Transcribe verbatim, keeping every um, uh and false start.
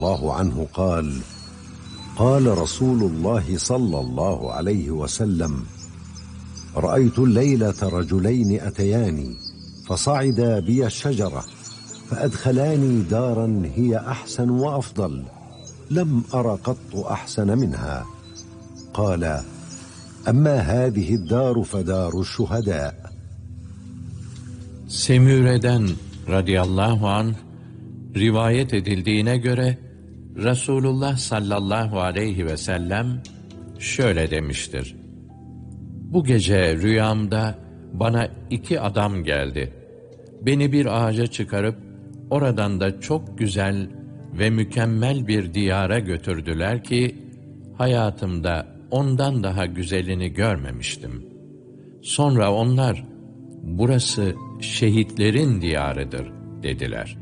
الله عنه قال قال رسول الله صلى الله عليه وسلم رأيت الليلة رجلين أتياني فصعدا بي الشجرة فأدخلاني دارا هي أحسن وأفضل لم أر قط أحسن منها. قال أما هذه الدار فدار الشهداء. Semüre'den radıyallahu anh rivayet edildiğine göre Resulullah sallallahu aleyhi ve sellem şöyle demiştir: Bu gece rüyamda bana iki adam geldi. Beni bir ağaca çıkarıp oradan da çok güzel ve mükemmel bir diyara götürdüler ki hayatımda ondan daha güzelini görmemiştim. Sonra onlar burası şehitlerin diyarıdır dediler.